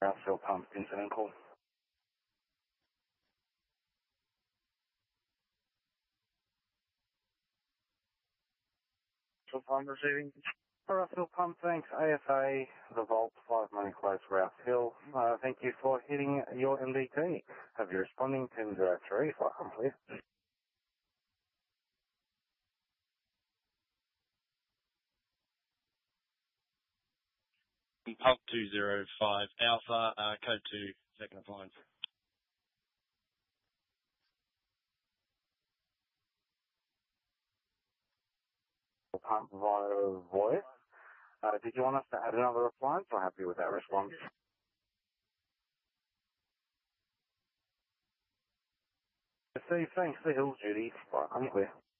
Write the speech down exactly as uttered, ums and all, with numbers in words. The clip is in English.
Our fuel pump incident call. Fuel pump receiving. Alright, fuel pump, thanks. A F A, the Vault, five Money Close, Rouse Hill. Uh, thank you for hitting your L D T. Have you responding ten zero three, flight complete. Pump two zero five Alpha, uh, code two, second appliance. Pump via voice. Uh, did you want us to add another appliance or happy with that response? See, thanks for Hills Duty. Right, I'm clear.